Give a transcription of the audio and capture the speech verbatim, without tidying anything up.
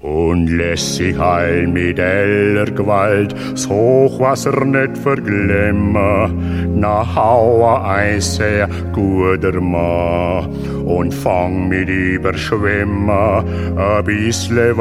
und lässt sich all mit aller Gewalt das Hochwasser nicht verglemmen. Na hau ein sehr guter Mann und fang mit überschwemmen, a bissle